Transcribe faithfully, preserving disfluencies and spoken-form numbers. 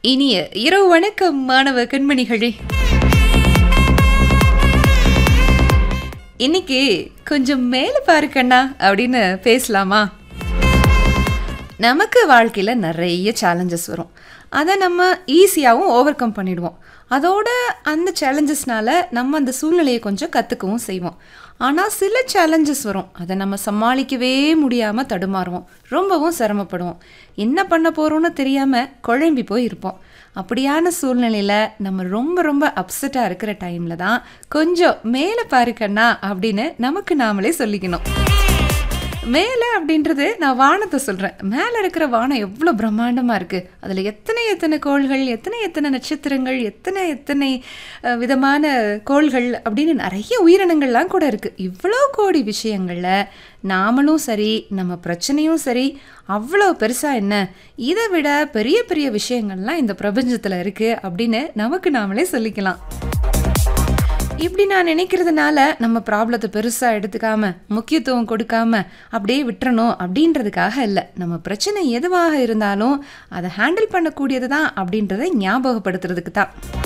இனிய இரவு வணக்கம் மாணவ கண்மணிகளே. இன்னைக்கு கொஞ்சம் மேல பாரு கண்ணா அப்படின்னு பேசலாமா? நமக்கு வாழ்க்கையில் நிறைய சேலஞ்சஸ் வரும். அதை நம்ம ஈஸியாகவும் ஓவர் கம் பண்ணிடுவோம். அதோட அந்த சேலஞ்சஸ்னால நம்ம அந்த சூழ்நிலையை கொஞ்சம் கற்றுக்கவும் செய்வோம். ஆனால் சில சேலஞ்சஸ் வரும், அதை நம்ம சமாளிக்கவே முடியாமல் தடுமாறுவோம், ரொம்பவும் சிரமப்படுவோம். என்ன பண்ண போகிறோன்னு தெரியாமல் குழம்பி போய் இருப்போம். அப்படியான சூழ்நிலையில் நம்ம ரொம்ப ரொம்ப அப்செட்டாக இருக்கிற டைமில் தான் கொஞ்சம் மேலே பாருக்கண்ணா அப்படின்னு நமக்கு நாமளே சொல்லிக்கணும். மேலே அப்படின்றது நான் வானத்தை சொல்கிறேன். மேலே இருக்கிற வானம் எவ்வளோ பிரம்மாண்டமாக இருக்குது. அதில் எத்தனை எத்தனை கோள்கள், எத்தனை எத்தனை நட்சத்திரங்கள், எத்தனை எத்தனை விதமான கோள்கள் அப்படின்னு நிறைய உயிரினங்கள்லாம் கூட இருக்குது. இவ்வளோ கோடி விஷயங்களில் நாமளும் சரி, நம்ம பிரச்சனையும் சரி, அவ்வளோ பெருசாக என்ன, இதை விட பெரிய பெரிய விஷயங்கள்லாம் இந்த பிரபஞ்சத்தில் இருக்குது அப்படின்னு நமக்கு நாமளே சொல்லிக்கலாம். இப்படி நான் நினைக்கிறதுனால நம்ம ப்ராப்ளத்தை பெருசாக எடுத்துக்காம, முக்கியத்துவம் கொடுக்காம அப்படியே விட்டுறணும் அப்படின்றதுக்காக இல்லை. நம்ம பிரச்சனை எதுவாக இருந்தாலும் அதை ஹேண்டில் பண்ணக்கூடியது தான் அப்படின்றத ஞாபகப்படுத்துறதுக்கு தான்.